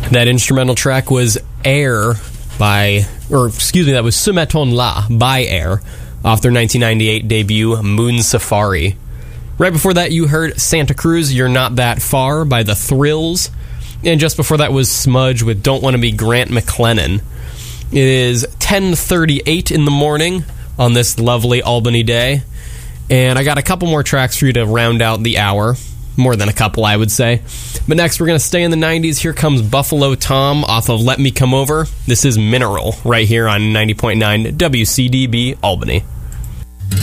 That instrumental track was Air that was Ce Matin La by Air off their 1998 debut Moon Safari. Right before that, you heard Santa Cruz, You're Not That Far by The Thrills. And just before that was Smudge with Don't Want to Be Grant McLennan. It is 10:38 in the morning on this lovely Albany day. And I got a couple more tracks for you to round out the hour. More than a couple, I would say. But next, we're going to stay in the 90s. Here comes Buffalo Tom off of Let Me Come Over. This is Mineral right here on 90.9 WCDB Albany.